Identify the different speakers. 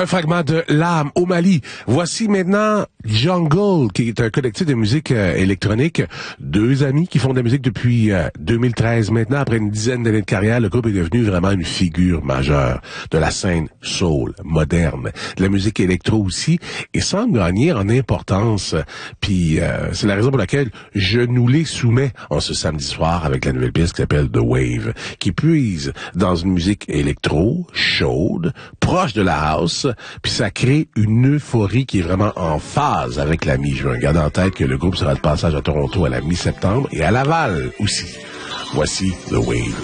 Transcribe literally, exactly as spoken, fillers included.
Speaker 1: Un fragment de L'âme au Mali. Voici maintenant Jungle, qui est un collectif de musique euh, électronique. Deux amis qui font de la musique depuis euh, deux mille treize. Maintenant, après une dizaine d'années de carrière, le groupe est devenu vraiment une figure majeure de la scène soul, moderne, de la musique électro aussi, et semble gagner en importance. Puis euh, c'est la raison pour laquelle je nous les soumets en ce samedi soir avec la nouvelle pièce qui s'appelle The Wave, qui puise dans une musique électro, chaude, proche de la house, puis ça crée une euphorie qui est vraiment en phase avec la mi-juin. Garde en tête que le groupe sera de passage à Toronto à la mi-septembre et à Laval aussi. Voici The Wave.